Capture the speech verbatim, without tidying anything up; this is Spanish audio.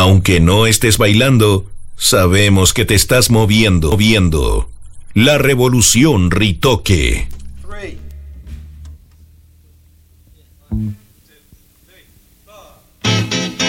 Aunque no estés bailando, sabemos que te estás moviendo, moviendo. La revolución Ritoque. Three.